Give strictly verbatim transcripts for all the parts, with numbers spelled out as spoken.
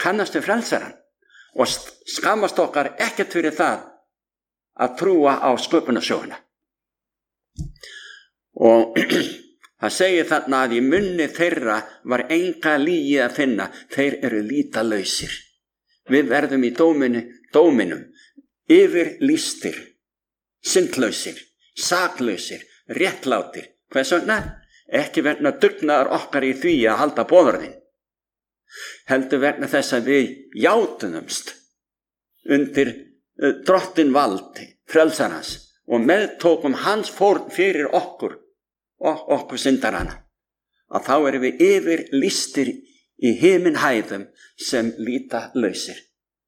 kannast við frelsarann og skammast okkar ekkert fyrir það að trúa á sköpunarsöguna. Og það segir þarna að í munni þeirra var enga lygi að finna, þeir eru lýtalausir. Við verðum í dóminu, dóminum yfir lýstir, syndlausir, saklausir, réttlátir. Hvers vegna? Ekki vegna dugnaðar okkar í því að halda boðorðin. Heldur vegna þess að við játuðumst undir drottin vald, frelsarans, og meðtókum hans fórn fyrir okkur og okkur syndarana. Að þá erum við yfir lýstir í himinhæðum sem líta lausir.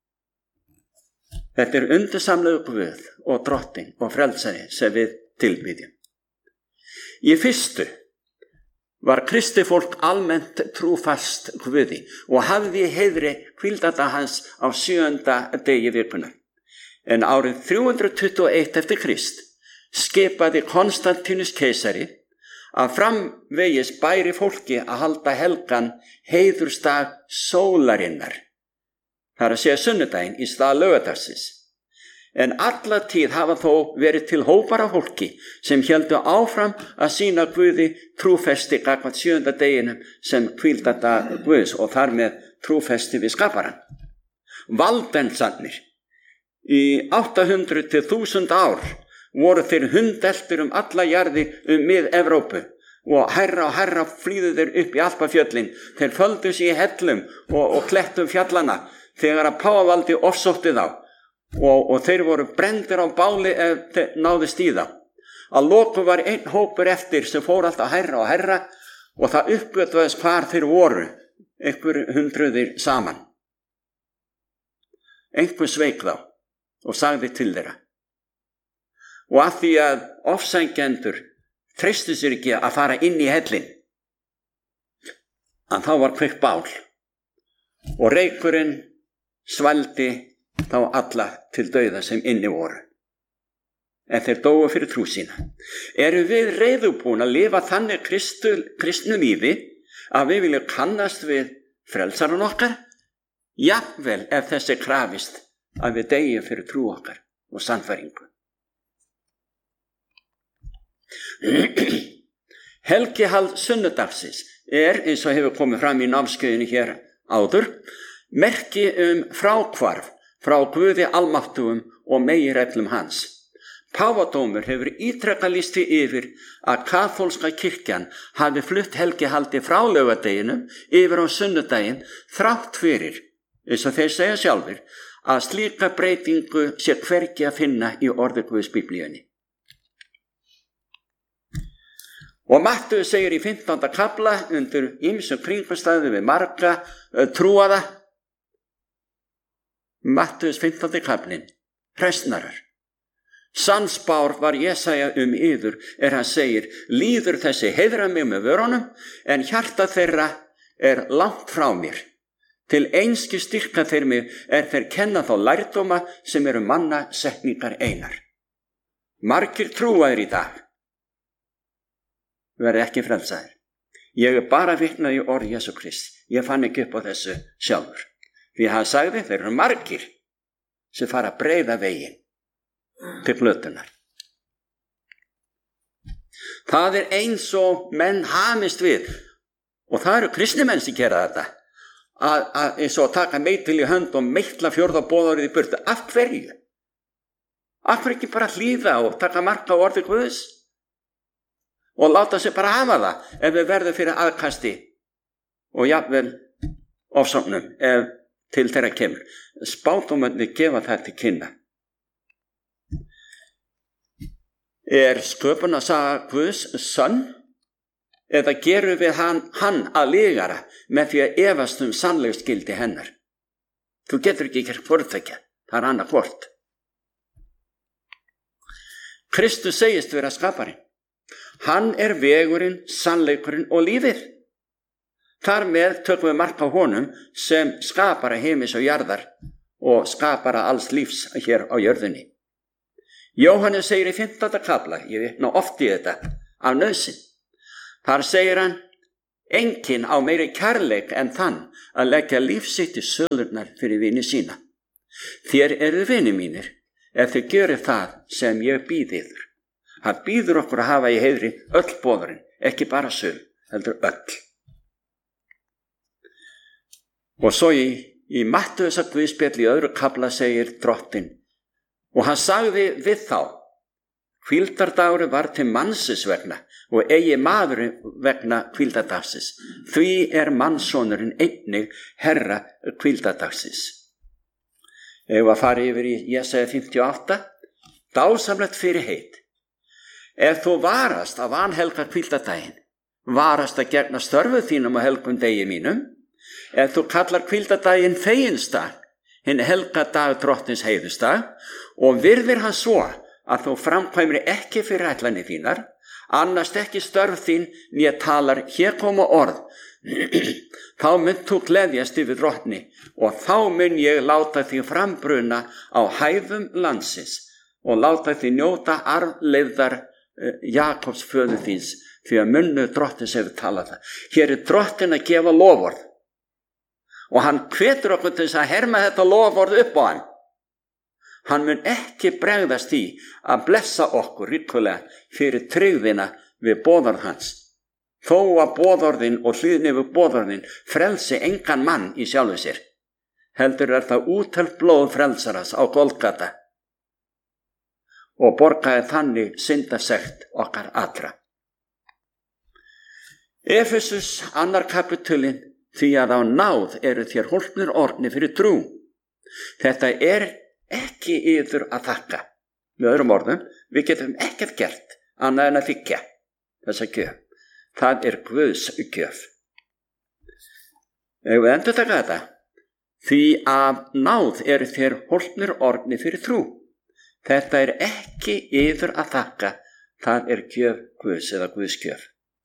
Þetta er undursamlegu Guð og drottin og frelsari sem við tilbýðjum. Í fyrstu var kristi fólk almennt trúfast Guði og hafði í heiðri hvíldadaga hans á sjöunda degi vikunar. En árið þrjú hundruð tuttugu og eitt eftir Krist skipaði Konstantínus keisari að framvegis bæri fólki að halda helgan heiðursdag sólarinnar. Það er að segja sunnudaginn í stað laugardagsins. En alla tíð hafa þó verið til hópar af fólki sem héldu áfram að sýna Guði trúfesti gagnvart sjöunda deginum sem hvíldardag Guðs og þar með trúfesti við skaparann. Valdensarnir í átta hundruð til þúsund ár voru þeir hundeltir um alla jarðir um mið-Evrópu og herra og herra flýðu þeir upp í Alpafjöllin. Þeir földu sig í hellum og, og klettum fjallana þegar að páfavaldi ofsótti þá. Og, og þeir voru brenndir á báli ef þeir náðust í það. Að lokum var einn hópur eftir sem fór alltaf herra og herra og það uppgötvaðist hvar þeir voru, einhver hundruðir saman. Einhver sveik þá og sagði til þeirra. Og að því að ofsækjendur treystu sér ekki að fara inn í hellin, að þá var kveikt bál og reykurinn svaldi þá alla til dauða sem inni voru. En þeir dóu fyrir trú sína. Eru við reiðubúin að lifa þannig kristu, kristnu lífi að við viljum kannast við frelsarann okkar? Jafnvel ef þessi krafist að við deyjum fyrir trú okkar og sannfæringu. Helgihald sunnudagsins er, eins og hefur komið fram í námskeiðinu hér áður, merki um fráhvarf frá Guði almáttugum og meginreglum hans. Páfadómur hefur ítrekað lýst því yfir að kaþólska kirkjan hafi flutt helgihaldi frá laugardeginum yfir á sunnudaginn þrátt fyrir, eins og þeir segja sjálfur, að slíka breytingu sé hvergi að finna í orði Guðs Biblíunni. Og Mattheus segir í fimmtánda kafla undir ýmsum kringumstæðum við marga uh, trúaða, Mattheus fimmtándi kaflinn, hræsnarar. Sannspár var Jesaja um yður er hann segir, líður þessi heiðra mig með vörunum, en hjarta þeirra er langt frá mér. Til einski styrka þeir mig er þeir kenna þá lærdóma sem eru manna setningar einar. Margir trúaðir í dag verði ekki frelsaðir. Ég er bara vitnað í orð Jesú Krist. Ég fann ekki upp á þessu sjálfur. Því hann sagði, þeir eru margir sem fara að breiða veginn til glötunar. Það er eins og menn hamist við, og það eru kristnimenn sem gera þetta, að, að eins og að taka meitil í hönd og meitla fjórða boðorðið í burtu. Af hverju? Af hverju ekki bara hlýða og taka mark á orði Guðs og láta sig bara hafa það ef við verðum fyrir aðkasti og jafnvel ofsóknum ef til þeirra kemur. Spádómarnir gefa það til kynna. Er sköpunarsaga Guðs sönn eða gerum við hann, hann að lygara með því að efast um sannleiksgildi hennar? Þú getur ekki gert hvortveggja, það er annað hvort. Kristus segist vera skaparinn. Hann er vegurinn, sannleikurinn og lífið. Þar með tökum við mark á honum sem skapara heimis og jarðar og skapara alls lífs hér á jörðinni. Jóhannes segir í fimmtánda kafla, ég vitna oft í þetta, af nauðsyn. Þar segir hann, Enginn á meiri kærleik en þann að leggja lífsitt í sölurnar fyrir vini sína. Þér eru vini mínir ef þið gjörið það sem ég býð yður. Hann býður okkur að hafa í heiðri öll boðurinn, ekki bara sum, heldur öll. Og svo í, í Mattheusar guðspjalli í öðru kafla segir Drottinn, og hann sagði við þá, hvíldardagurinn var til mannsins vegna og eigi maðurinn vegna hvíldardagsins. Því er mannssonurinn einnig herra hvíldardagsins. Ef að fara yfir í Jesaja fimmtíu og átta, dásamlegt fyrir heit. Ef þú varast að vanhelga hvíldardaginn, varast að gegna störfu þínum á helgum degi mínum, ef þú kallar hvíldardaginn feginsdag, hinn helga dag Drottins heiðusdag, og virðir hann svo að þú framkvæmir ekki fyrir ætlanir þínar, annast ekki störf þín né talar hér koma orð, þá mun þú gleðjast yfir Drottni og þá mun ég láta þig frambruna á hæðum landsins og láta þig njóta arfleifðar Jakobs föður þíns, því að munnu Drottins hefur talað það. Hér er Drottinn að gefa loforð og hann hvetur okkur til þess að herma þetta loforð upp á hann. Hann mun ekki bregðast í að blessa okkur ríkulega fyrir tryggðina við boðorð hans. Þó að boðorðin og hlýðni við boðorðin frelsi engan mann í sjálfu sér. Heldur er það úthelt blóð frelsaras á Golgata og borgaði þannig syndasekt okkar allra. Efesus annar kapitulinn, því að á náð eru þér hólpnir orðnir fyrir trú. Þetta er ekki yður að þakka. Með öðrum orðum, við getum ekkert gert annað en að þiggja þessa gjöf. Það er Guðs gjöf. Ef við endur taka þetta, því að náð eru þér hólpnir orðnir fyrir trú. Þetta er ekki yður að þakka, það er gjöf Guðs eða Guðs gjöf.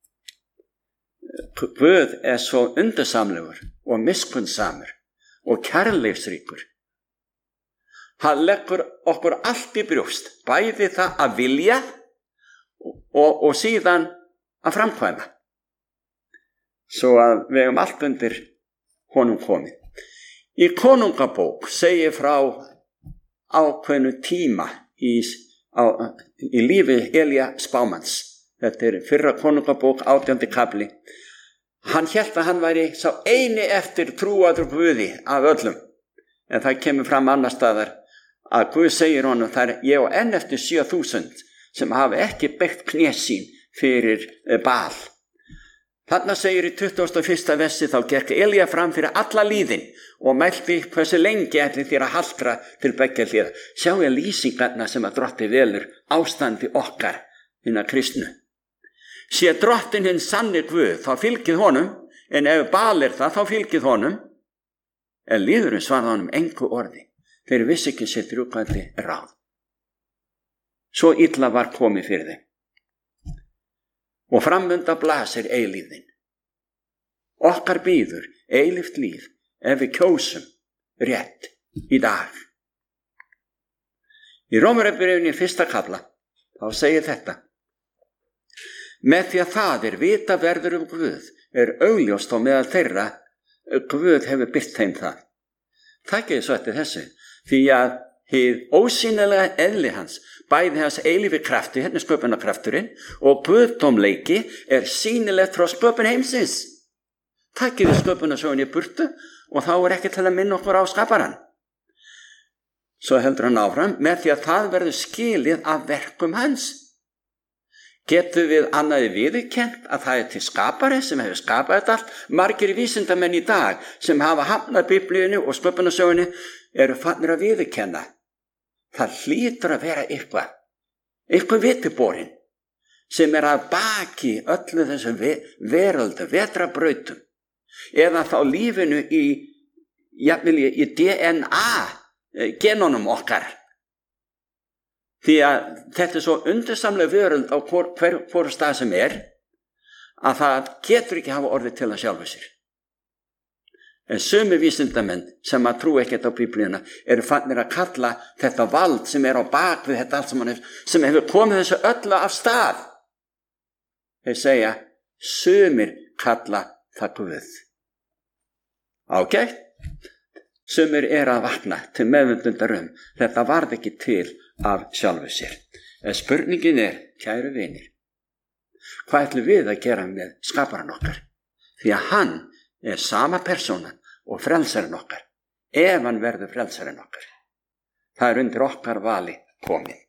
Guð er svo undursamlegur og miskunnsamur og kærleiksríkur. Hann leggur okkur allt í brjóst, bæði það að vilja og, og síðan að framkvæma. Svo að við hefum allt undir honum komið. Í Konungabók segir frá ákveðnu tíma í, á, í lífi Elía spámanns. Þetta er fyrra Konungabók, átjándi kafli. Hann hélt að hann væri sá eini eftir trúaður Guði af öllum. En það kemur fram annar staðar að Guð segir honum, það er ég og enn eftir sjö þúsund sem hafa ekki beygt kné sín fyrir Baal. Þarna segir í tuttugasta og fyrsta versi, þá gekk Elía fram fyrir alla líðin og mælti hversu lengi ætli þér að haldra til beggja hliða. Sjáu lýsingarna sem að Drottinn velur ástandi okkar hinna kristnu. Sé Drottinn hinn sanni Guð, þá fylgið honum, en ef Baal er það, þá fylgið honum. En lýðurinn svarði honum engu orði, þeir vissi ekki sitt rjúkandi ráð. Svo illa var komið fyrir þeim. Og framönda blasir eilífðin. Okkar býður eilíft líf ef við kjósum rétt í dag. Í Rómarbréfinu í fyrsta kafla þá segir þetta: með því að það er vita verður um Guð er augljóst á meðal þeirra Guð hefur birt þeim það. Það gerir svo eftir þessu, því að hið ósýnilega eðli hans, bæði hans eilífi krafti, hérna sköpunarkrafturinn, og guðdómleiki er sýnilegt frá sköpun heimsins. Það gerir sköpunarsögunni í burtu og þá er ekki til að minna okkur á skaparann. Svo heldur hann áfram, með því að það verður skilið af verkum hans. Getum við annaði viðurkennt að það er til skapari sem hefur skapað þetta allt? Margir vísindamenn í dag sem hafa hafnað Biblíunni og sköpunarsögunni eru farnir að viðurkenna. Það hlýtur að vera eitthvað, eitthvað vitiborinn sem er að baki öllu þessum veröldu, vetrabrautum, eða þá lífinu í, jafnvel í D N A genunum okkar. Því að þetta er svo undursamlega veröld á hver, hver, hver stað sem er, að það getur ekki hafa orðið til að sjálfa sér. En sömu vísindamenn sem að trú ekkert á Biblíuna eru fannir að kalla þetta vald sem er á bak við þetta allt sem, er, sem hefur komið þessu öllu af stað. Þeir segja, Sumir kalla það Guð. Ágætt? Sumir er að vakna til meðvitundar um þetta varð ekki til af sjálfu sér. En spurningin er, kæru vinir, hvað ætlum við að gera með skaparann okkar? Því að hann er sama persónan og frelsarinn okkar, ef hann verður frelsarinn okkar. Það er undir okkar vali komið.